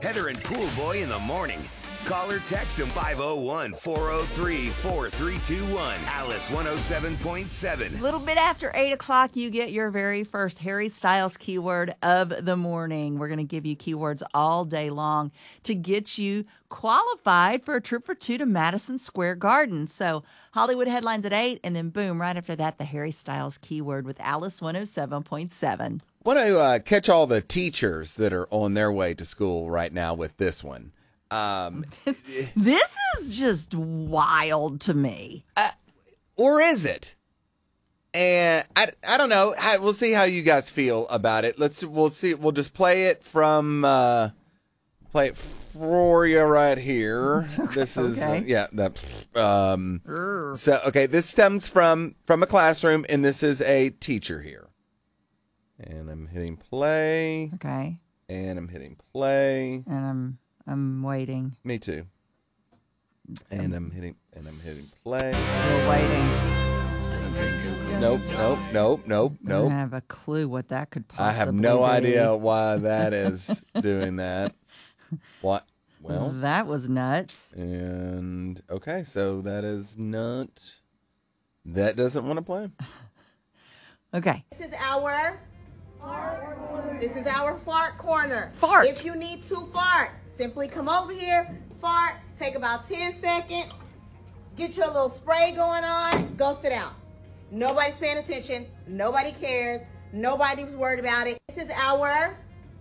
Heather and Pool Boy in the morning. Call or text them 501-403-4321. Alice 107.7. A little bit after 8 o'clock, you get your very first Harry Styles keyword of the morning. We're going to give you keywords all day long to get you qualified for a trip for two to Madison Square Garden. So Hollywood headlines at 8, and then boom, right after that, the Harry Styles keyword with Alice 107.7. Want to catch all the teachers that are on their way to school right now with this one. This is just wild to me. Or is it? And I don't know. We'll see how you guys feel about it. We'll see. We'll just play it for you right here. This is Okay. This stems from a classroom, and this is a teacher here. And I'm hitting play. Okay. And I'm hitting play. And I'm waiting. Me too. And I'm hitting play. Still waiting. Nope. I don't have a clue what that could possibly I have no idea why that is doing that. What? Well, that was nuts. And okay, so that is not. That doesn't want to play. Okay. This is our fart corner. Fart. If you need to fart, simply come over here, fart, take about 10 seconds, get your little spray going on, go sit down. Nobody's paying attention. Nobody cares. Nobody's worried about it. This is our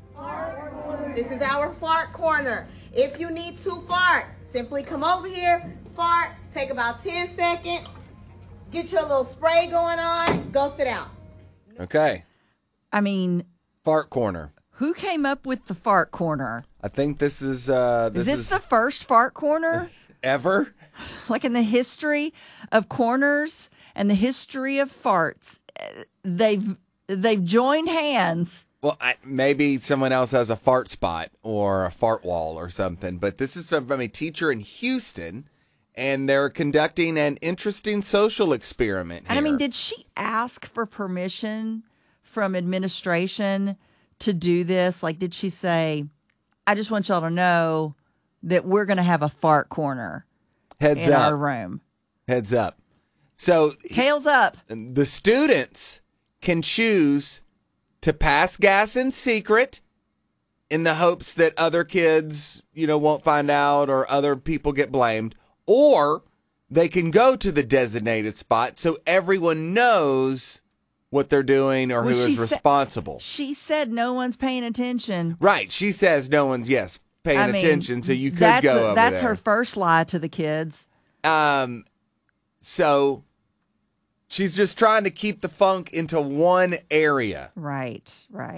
fart corner. If you need to fart, simply come over here, fart, take about 10 seconds, get your little spray going on, go sit down. Okay. I mean, Fart corner. who came up with the fart corner? I think this is. Is this the first fart corner? Ever? Like in the history of corners and the history of farts, they've joined hands. Well, maybe someone else has a fart spot or a fart wall or something, but this is from a teacher in Houston, and they're conducting an interesting social experiment here. And I mean, did she ask for permission from administration to do this? Like, did she say, I just want y'all to know that we're going to have a fart corner Heads in up. our room? Heads up. So Tails up. the students can choose to pass gas in secret in the hopes that other kids, won't find out or other people get blamed, or they can go to the designated spot so everyone knows what they're doing or who is responsible. She said no one's paying attention. Right. She says no one's, paying attention, so you could go over That's there. her first lie to the kids. So she's just trying to keep the funk into one area. Right.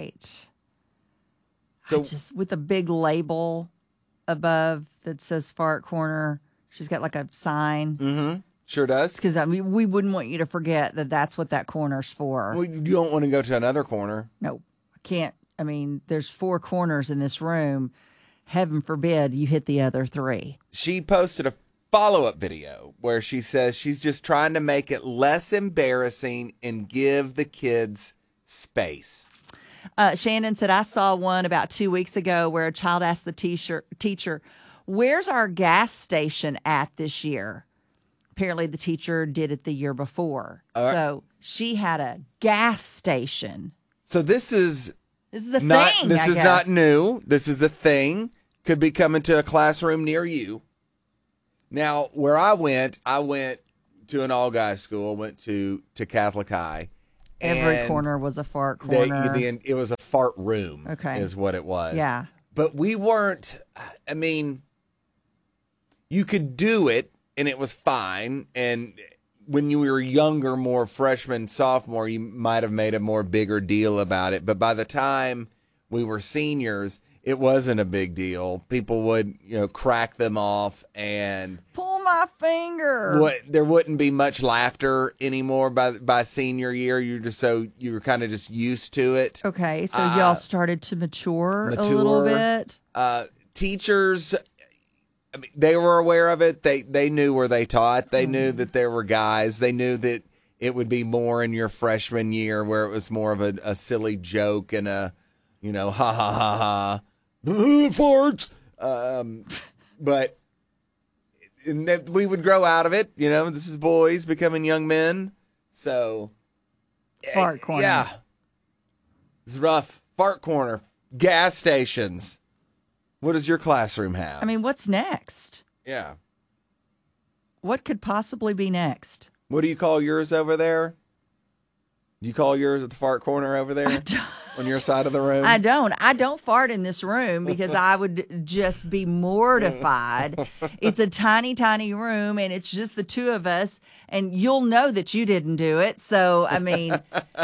So Just with a big label above that says fart corner. She's got like a sign. Sure does. Because, I mean, we wouldn't want you to forget that that's what that corner's for. Well, you don't want to go to another corner. No, I can't. I mean, there's 4 corners in this room. Heaven forbid you hit the other 3. She posted a follow-up video where she says she's just trying to make it less embarrassing and give the kids space. Shannon said, I saw one about 2 weeks ago where a child asked the teacher, where's our gas station at this year? Apparently the teacher did it the year before. So she had a gas station. So this is a This thing, I is guess. not new. This is a thing. Could be coming to a classroom near you. Now, where I went to an all-guys school, went to Catholic High. Every and corner was a fart corner. It was a fart room, Okay. is what it was. Yeah. But we weren't, I mean, you could do it, and it was fine. And when you were younger, more freshman, sophomore, you might have made a more bigger deal about it. But by the time we were seniors, it wasn't a big deal. People would, crack them off, and Pull my finger. there wouldn't be much laughter anymore by senior year. You were kind of just used to it. Okay, so y'all started to mature a little bit. Teachers, I mean, they were aware of it. They knew where they taught. They knew that there were guys. They knew that it would be more in your freshman year where it was more of a silly joke and a, ha ha ha ha. farts. But and that we would grow out of it. This is boys becoming young men. So, Fart corner. Yeah. It's rough. Fart corner. Gas stations. What does your classroom have? I mean, what's next? Yeah. What could possibly be next? What do you call yours over there? Do you call yours at the fart corner over there on your side of the room? I don't fart in this room because I would just be mortified. It's a tiny, tiny room, and it's just the two of us, and you'll know that you didn't do it. So, I mean,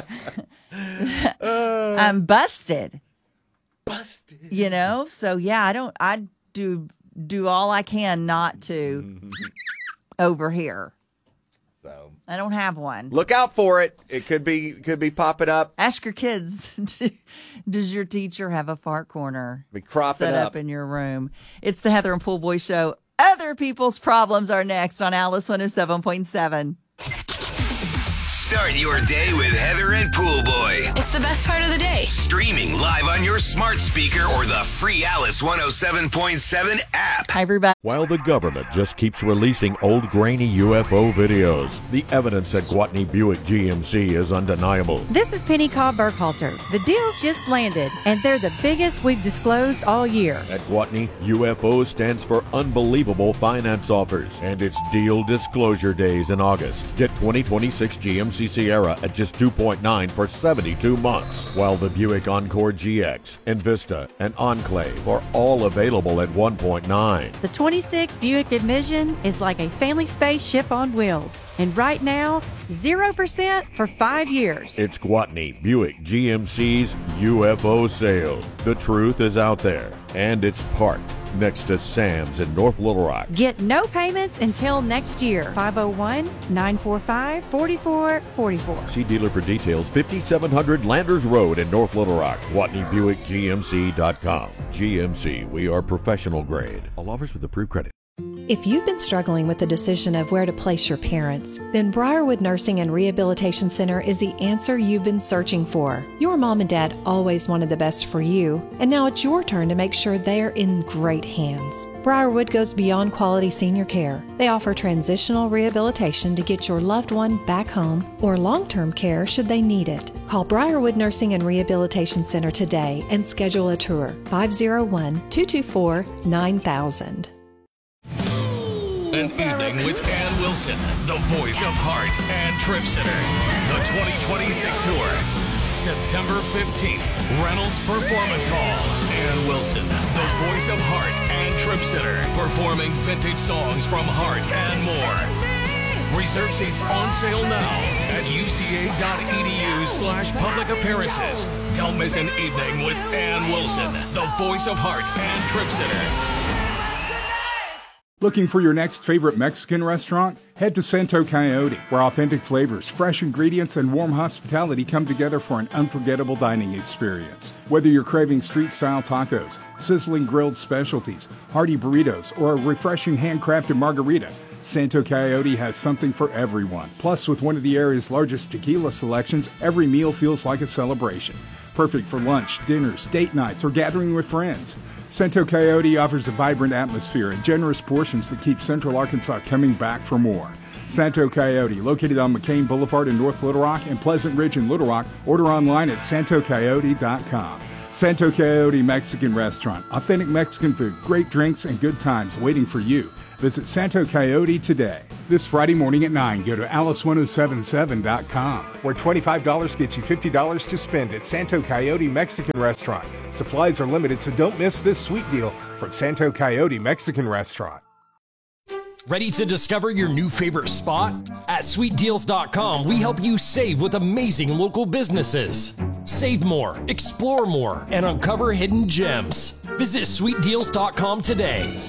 I'm busted. Busted. So yeah, I do all I can not to over here. So I don't have one. look out for it. It could be popping up. Ask your kids, does your teacher have a fart corner Be cropping set up in your room? It's the Heather and Pool Boy Show. Other people's problems are next on Alice 107.7. Start your day with Heather and Pool Boy. It's the best part of the day. Streaming live on your smart speaker or the free Alice 107.7 app. Hi, everybody. While the government just keeps releasing old grainy UFO videos, the evidence at Gwatney Buick GMC is undeniable. This is Penny Cobb Burkhalter. The deals just landed, and they're the biggest we've disclosed all year. At Gwatney, UFO stands for Unbelievable Finance Offers, and it's Deal Disclosure Days in August. Get 2026 GMC Sierra at just 2.9 for 72 months, while the Buick Encore GX, Envista, and Enclave are all available at 1.9. The 26 Buick Envision is like a family spaceship on wheels. And right now, 0% for 5 years. It's Gwatney Buick GMC's UFO sale. The truth is out there, and it's parked next to Sam's in North Little Rock. Get no payments until next year. 501-945-4444. See dealer for details. 5700 Landers Road in North Little Rock. GwatneyBuickGMC.com. GMC, we are professional grade. All offers with approved credit. If you've been struggling with the decision of where to place your parents, then Briarwood Nursing and Rehabilitation Center is the answer you've been searching for. Your mom and dad always wanted the best for you, and now it's your turn to make sure they're in great hands. Briarwood goes beyond quality senior care. They offer transitional rehabilitation to get your loved one back home or long-term care should they need it. Call Briarwood Nursing and Rehabilitation Center today and schedule a tour. 501-224-9000. An evening with Ann Wilson, the voice of Heart and Trip Center. The 2026 tour, September 15th, Reynolds Performance Hall. Ann Wilson, the voice of Heart and Trip Center, performing vintage songs from Heart and more. Reserve seats on sale now at uca.edu/public appearances. Don't miss an evening with Ann Wilson, the voice of Heart and Trip Center. Looking for your next favorite Mexican restaurant? Head to Santo Coyote, where authentic flavors, fresh ingredients, and warm hospitality come together for an unforgettable dining experience. Whether you're craving street-style tacos, sizzling grilled specialties, hearty burritos, or a refreshing handcrafted margarita, Santo Coyote has something for everyone. Plus, with one of the area's largest tequila selections, every meal feels like a celebration. Perfect for lunch, dinners, date nights, or gathering with friends. Santo Coyote offers a vibrant atmosphere and generous portions that keep Central Arkansas coming back for more. Santo Coyote, located on McCain Boulevard in North Little Rock and Pleasant Ridge in Little Rock. Order online at santocoyote.com. Santo Coyote Mexican Restaurant. Authentic Mexican food, great drinks, and good times waiting for you. Visit Santo Coyote today. This Friday morning at 9, go to alice1077.com, where $25 gets you $50 to spend at Santo Coyote Mexican Restaurant. Supplies are limited, so don't miss this sweet deal from Santo Coyote Mexican Restaurant. Ready to discover your new favorite spot? At sweetdeals.com, we help you save with amazing local businesses. Save more, explore more, and uncover hidden gems. Visit sweetdeals.com today.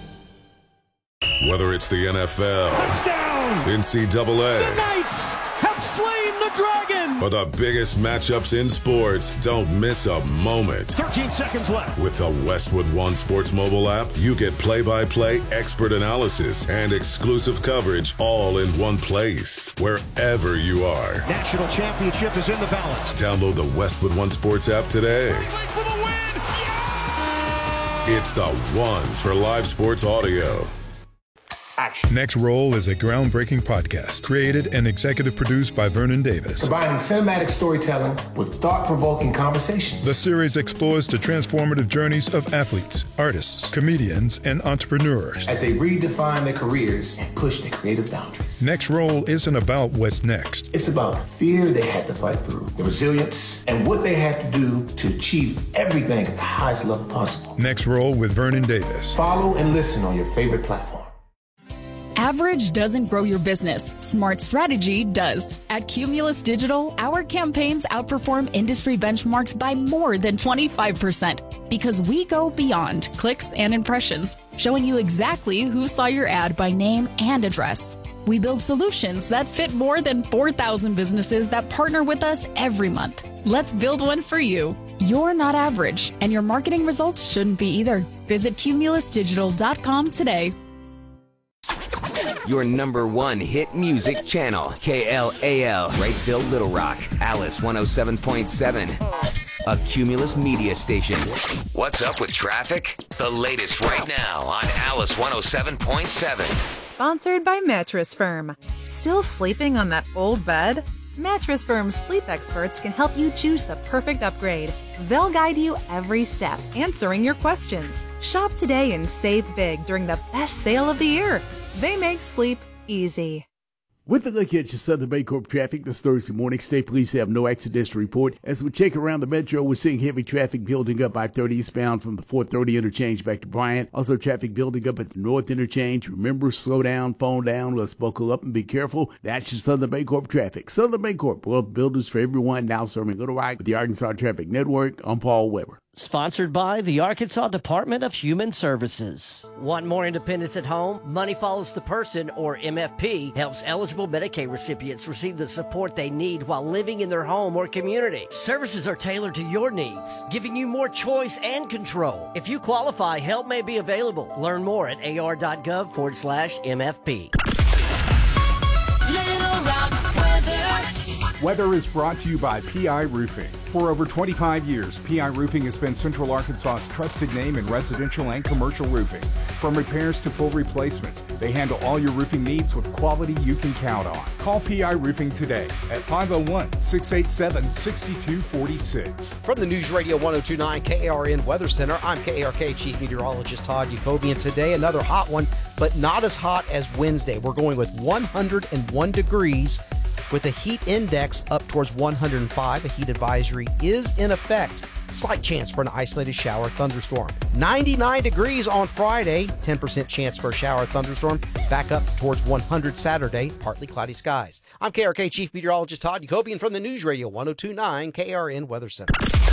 Whether it's the NFL, touchdown, NCAA, the Knights have slain the dragon, or the biggest matchups in sports, don't miss a moment. 13 seconds left. With the Westwood One Sports mobile app, you get play-by-play expert analysis and exclusive coverage all in one place, wherever you are. National championship is in the balance. Download the Westwood One Sports app today. For the win! Yeah! It's the one for live sports audio. Next Roll is a groundbreaking podcast created and executive produced by Vernon Davis. Combining cinematic storytelling with thought-provoking conversations. The series explores the transformative journeys of athletes, artists, comedians, and entrepreneurs as they redefine their careers and push their creative boundaries. Next Roll isn't about what's next. It's about the fear they had to fight through, the resilience, and what they had to do to achieve everything at the highest level possible. Next Roll with Vernon Davis. Follow and listen on your favorite platform. Average doesn't grow your business. Smart strategy does. At Cumulus Digital, our campaigns outperform industry benchmarks by more than 25% because we go beyond clicks and impressions, showing you exactly who saw your ad by name and address. We build solutions that fit more than 4,000 businesses that partner with us every month. Let's build one for you. You're not average, and your marketing results shouldn't be either. Visit cumulusdigital.com today. Your number one hit music channel, KLAL, Wrightsville, Little Rock, Alice 107.7, a Cumulus media station. What's up with traffic? The latest right now on Alice 107.7. Sponsored by Mattress Firm. Still sleeping on that old bed? Mattress Firm's sleep experts can help you choose the perfect upgrade. They'll guide you every step, answering your questions. Shop today and save big during the best sale of the year. They make sleep easy. With a look at your Southern Bancorp traffic this Thursday morning, state police have no accidents to report. As we check around the metro, we're seeing heavy traffic building up I-30 eastbound from the 430 interchange back to Bryant. Also traffic building up at the North interchange. Remember, slow down, phone down, let's buckle up and be careful. That's your Southern Bancorp traffic. Southern Bancorp, world builders for everyone, now serving Little Rock with the Arkansas Traffic Network. I'm Paul Weber. Sponsored by the Arkansas Department of Human Services. Want more independence at home? Money Follows the Person, or MFP, helps eligible Medicaid recipients receive the support they need while living in their home or community. Services are tailored to your needs, giving you more choice and control. If you qualify, help may be available. Learn more at ar.gov/MFP. Little Rock weather. Weather is brought to you by PI Roofing. For over 25 years, PI Roofing has been Central Arkansas's trusted name in residential and commercial roofing. From repairs to full replacements, they handle all your roofing needs with quality you can count on. Call PI Roofing today at 501-687-6246. From the News Radio 102.9 KARN Weather Center, I'm KARK Chief Meteorologist Todd Jacobian. Today, another hot one, but not as hot as Wednesday. We're going with 101 degrees with a heat index up towards 105. A heat advisory is in effect. Slight chance for an isolated shower thunderstorm. 99 degrees on Friday. 10% chance for a shower thunderstorm. Back up towards 100 Saturday. Partly cloudy skies. I'm KRK Chief Meteorologist Todd Jacobian from the News Radio 102.9 KRN Weather Center.